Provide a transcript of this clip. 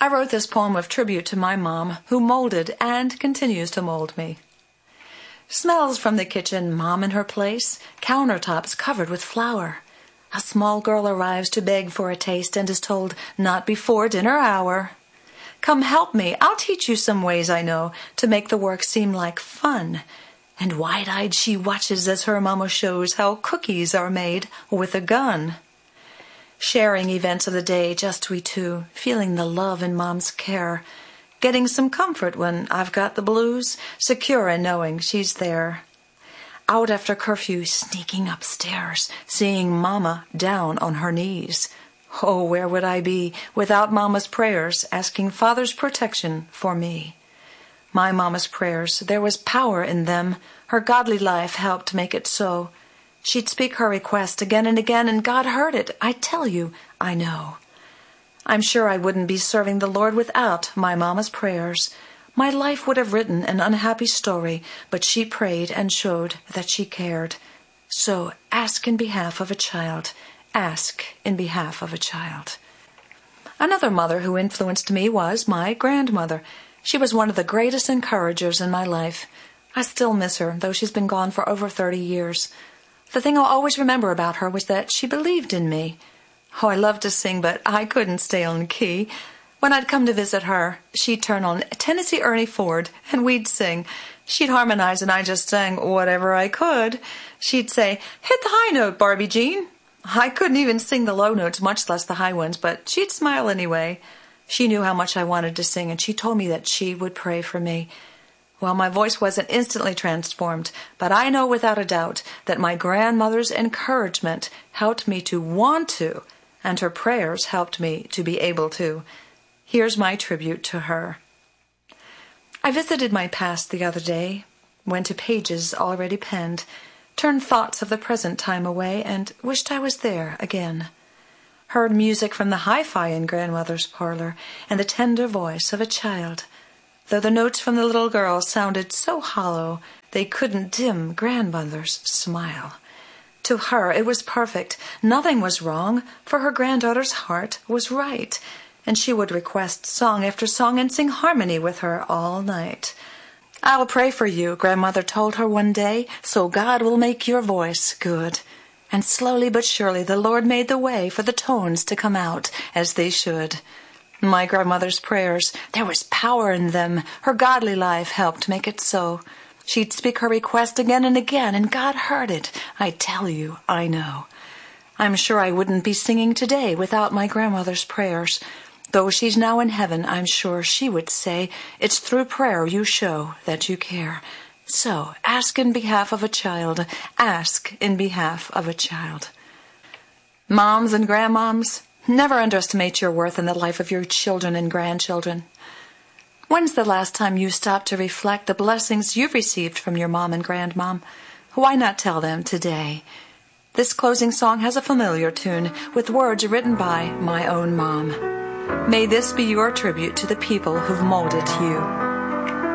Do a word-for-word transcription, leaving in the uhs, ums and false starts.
I wrote this poem of tribute to my mom, who molded and continues to mold me. Smells from the kitchen, mom in her place, countertops covered with flour. A small girl arrives to beg for a taste and is told, not before dinner hour. Come help me, I'll teach you some ways I know to make the work seem like fun. And wide-eyed she watches as her mama shows how cookies are made with a gun. Sharing events of the day, just we two, feeling the love in mom's care. Getting some comfort when I've got the blues, secure in knowing she's there. Out after curfew, sneaking upstairs, seeing mama down on her knees. Oh, where would I be without mama's prayers, asking father's protection for me? My mama's prayers, there was power in them. Her godly life helped make it so. She'd speak her request again and again, and God heard it. I tell you, I know. I'm sure I wouldn't be serving the Lord without my mama's prayers. My life would have written an unhappy story, but she prayed and showed that she cared. So ask in behalf of a child. Ask in behalf of a child. Another mother who influenced me was my grandmother. She was one of the greatest encouragers in my life. I still miss her, though she's been gone for over thirty years. The thing I'll always remember about her was that she believed in me. Oh, I loved to sing, but I couldn't stay on key. When I'd come to visit her, she'd turn on Tennessee Ernie Ford, and we'd sing. She'd harmonize, and I just sang whatever I could. She'd say, "Hit the high note, Barbie Jean." I couldn't even sing the low notes, much less the high ones, but she'd smile anyway. She knew how much I wanted to sing, and she told me that she would pray for me. Well, my voice wasn't instantly transformed, but I know without a doubt that my grandmother's encouragement helped me to want to, and her prayers helped me to be able to. Here's my tribute to her. I visited my past the other day, went to pages already penned, turned thoughts of the present time away, and wished I was there again. Heard music from the hi-fi in grandmother's parlor, and the tender voice of a child. Though the notes from the little girl sounded so hollow, they couldn't dim grandmother's smile. To her it was perfect. Nothing was wrong, for her granddaughter's heart was right, and she would request song after song and sing harmony with her all night. "I'll pray for you," grandmother told her one day, "so God will make your voice good." And slowly but surely the Lord made the way for the tones to come out as they should. My grandmother's prayers, there was power in them. Her godly life helped make it so. She'd speak her request again and again, and God heard it. I tell you, I know. I'm sure I wouldn't be singing today without my grandmother's prayers. Though she's now in heaven, I'm sure she would say, it's through prayer you show that you care. So, ask in behalf of a child. Ask in behalf of a child. Moms and grandmoms, never underestimate your worth in the life of your children and grandchildren. When's the last time you stopped to reflect the blessings you've received from your mom and grandmom? Why not tell them today? This closing song has a familiar tune with words written by my own mom. May this be your tribute to the people who've molded you.